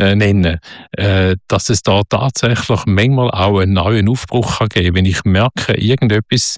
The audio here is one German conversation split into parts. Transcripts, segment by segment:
nennen, dass es da tatsächlich manchmal auch einen neuen Aufbruch kann geben, wenn ich merke, irgendetwas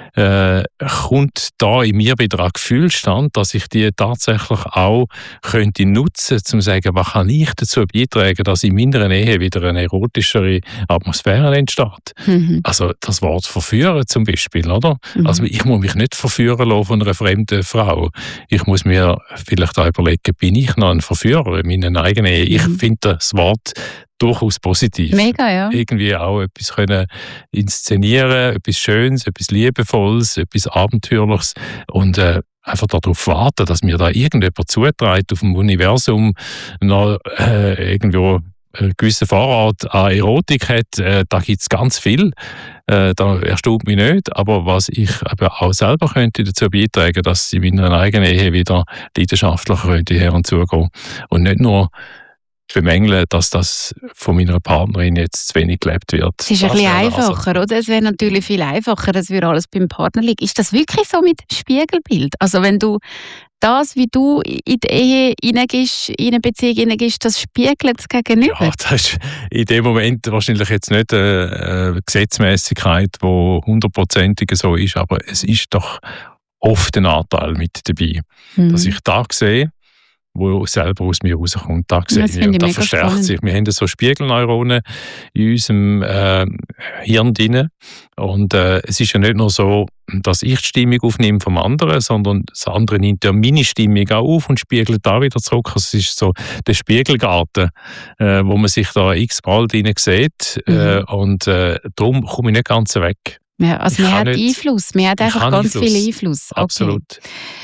kommt da in mir wieder ein Gefühlsstand, dass ich die tatsächlich auch könnte nutzen, um zu sagen, was kann ich dazu beitragen, dass in meiner Ehe wieder eine erotischere Atmosphäre entsteht. Also das Wort verführen zum Beispiel, oder? Also ich muss mich nicht verführen lassen von einer fremden Frau. Ich muss mir vielleicht auch überlegen, bin ich noch ein Verführer in meiner eigenen Ehe? Ich finde das Wort durchaus positiv. Mega, ja. Irgendwie auch etwas können inszenieren, etwas Schönes, etwas Liebevolles, etwas Abenteuerliches und einfach darauf warten, dass mir da irgendjemand zuträgt auf dem Universum noch irgendwo einen gewissen Vorrat an Erotik hat, da gibt es ganz viel. Da erstaunt mich nicht, aber was ich aber auch selber könnte dazu beitragen, dass in meiner eigenen Ehe wieder leidenschaftlicher könnte her und zugehen und nicht nur bemängeln, dass das von meiner Partnerin jetzt zu wenig gelebt wird. Es ist ein bisschen einfacher, oder? Es wäre natürlich viel einfacher, es würde alles beim Partner liegen. Ist das wirklich so mit Spiegelbild? Also wenn du das, wie du in die Ehe hineingehst, in eine Beziehung hineingehst, das spiegelt es gegenüber? Ja, das ist in dem Moment wahrscheinlich jetzt nicht eine Gesetzmäßigkeit, die 100%ig so ist, aber es ist doch oft ein Anteil mit dabei, dass ich da sehe, wo selber aus mir rauskommt. Da sehe ich und das verstärkt sich. Wir haben so Spiegelneuronen in unserem Hirn drin. Und es ist ja nicht nur so, dass ich die Stimmung aufnehme vom anderen, sondern das andere nimmt ja meine Stimmung auch auf und spiegelt da wieder zurück. Also es ist so der Spiegelgarten, wo man sich da x-mal drin sieht. Und darum komme ich nicht ganz weg. Ja, also man hat Einfluss. Man hat einfach ganz viel Einfluss. Okay. Absolut.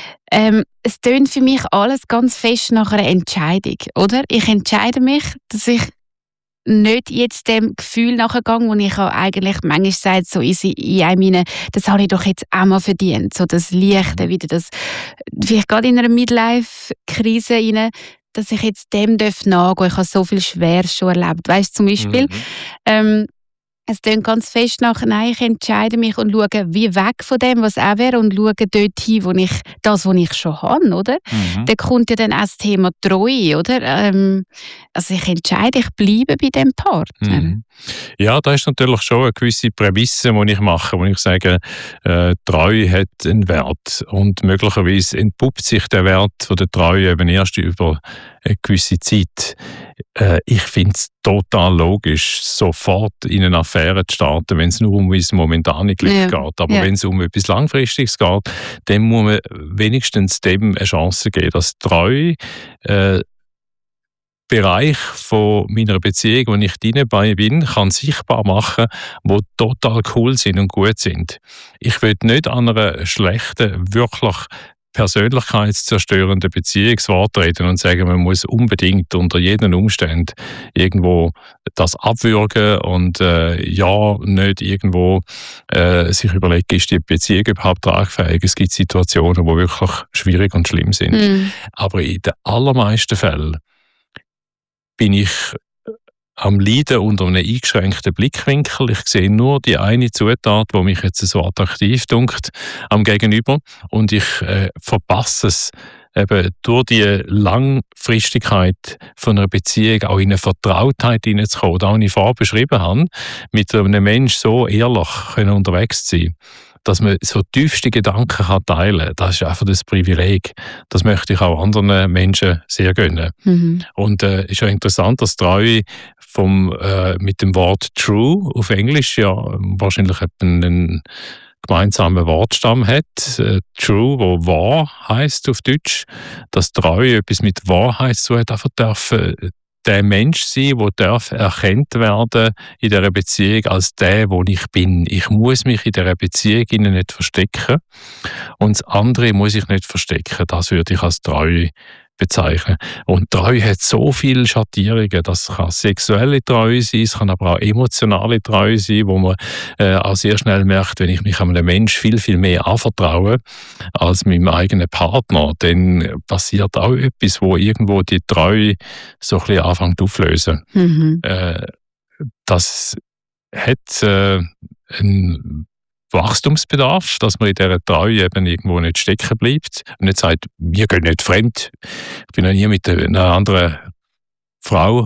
Es tönt für mich alles ganz fest nach einer Entscheidung, oder? Ich entscheide mich, dass ich nicht jetzt dem Gefühl nachgehe, wo ich auch eigentlich manchmal sage, so in einem, das habe ich doch jetzt auch mal verdient, so das Leichte, wieder das, vielleicht gerade in einer Midlife-Krise rein, dass ich jetzt dem nachgehen darf. Ich habe so viel Schweres schon erlebt. Weißt du, zum Beispiel, es tönt ganz fest nach, nein, ich entscheide mich und schaue wie weg von dem, was auch wäre, und schaue dort hin, wo ich schon habe, oder? Da kommt ja dann auch das Thema Treue, oder? Also ich entscheide, ich bleibe bei dem Partner. Ja, da ist natürlich schon eine gewisse Prämisse, die ich mache, wo ich sage, Treue hat einen Wert und möglicherweise entpuppt sich der Wert von der Treue eben erst über eine gewisse Zeit. Ich finde es total logisch, sofort in eine Affäre zu starten, wenn es nur um das momentane Glück geht. Aber wenn es um etwas Langfristiges geht, dann muss man wenigstens dem eine Chance geben, dass Treue Bereich von meiner Beziehung, wo ich dabei bin, kann sichtbar machen, wo total cool sind und gut sind. Ich will nicht an einer schlechten, wirklich persönlichkeitszerstörenden Beziehungswort reden und sagen, man muss unbedingt unter jeden Umständen irgendwo das abwürgen und nicht irgendwo sich überlegen, ist die Beziehung überhaupt tragfähig. Es gibt Situationen, die wirklich schwierig und schlimm sind. Aber in den allermeisten Fällen bin ich am Leiden unter einem eingeschränkten Blickwinkel. Ich sehe nur die eine Zutat, die mich jetzt so attraktiv dünkt am Gegenüber, und ich verpasse es, eben durch die Langfristigkeit von einer Beziehung auch in eine Vertrautheit hineinzukommen, da ich vorher beschrieben habe, mit einem Menschen so ehrlich unterwegs zu sein, dass man so tiefste Gedanken kann teilen kann. Das ist einfach das Privileg. Das möchte ich auch anderen Menschen sehr gönnen. Und es ist ja interessant, dass Treue mit dem Wort true auf Englisch ja wahrscheinlich einen gemeinsamen Wortstamm hat. True, wo wahr heisst auf Deutsch. Dass Treue etwas mit Wahrheit zu tun hat, einfach dürfen der Mensch sein, der erkannt werden in dieser Beziehung als der, wo ich bin. Ich muss mich in dieser Beziehung nicht verstecken und das andere muss ich nicht verstecken. Das würde ich als Treue bezeichnen. Und Treue hat so viele Schattierungen. Das kann sexuelle Treue sein, es kann aber auch emotionale Treue sein, wo man auch sehr schnell merkt, wenn ich mich einem Menschen viel, viel mehr anvertraue als meinem eigenen Partner, dann passiert auch etwas, wo irgendwo die Treue so ein bisschen anfängt aufzulösen. Das hat einen Wachstumsbedarf, dass man in dieser Treue eben irgendwo nicht stecken bleibt und nicht sagt, wir gehen nicht fremd. Ich bin noch nie mit einer anderen Frau